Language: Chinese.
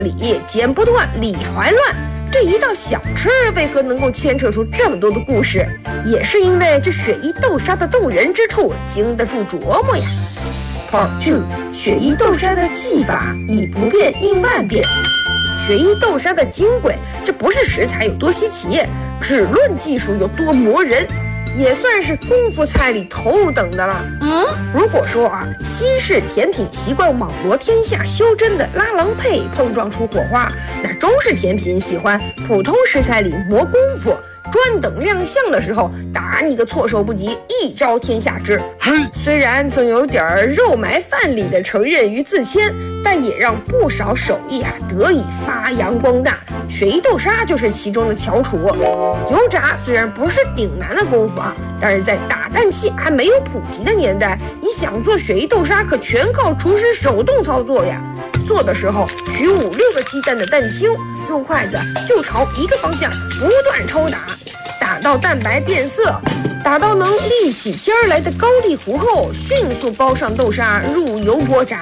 理剪不断，理还乱。这一道小吃为何能够牵扯出这么多的故事？也是因为这雪衣豆沙的动人之处经得住琢磨呀。Part 2，雪衣豆沙的技法以不变应万变。雪衣豆沙的精贵，这不是食材有多稀奇，只论技术有多磨人，也算是功夫菜里头等的了。如果说西式甜品习惯网罗天下修真的拉郎配碰撞出火花，那中式甜品喜欢普通食材里磨功夫，专等亮相的时候打你个措手不及，一招天下知。虽然总有点肉埋饭里的承认与自谦，但也让不少手艺得以发扬光大。雪衣豆沙就是其中的翘楚。油炸虽然不是顶难的功夫但是在打蛋器还没有普及的年代，你想做雪衣豆沙可全靠厨师手动操作呀。做的时候取5、6个鸡蛋的蛋清，用筷子就朝一个方向不断抽打，打到蛋白变色，打到能立起尖儿来的高丽糊后，迅速包上豆沙入油锅炸。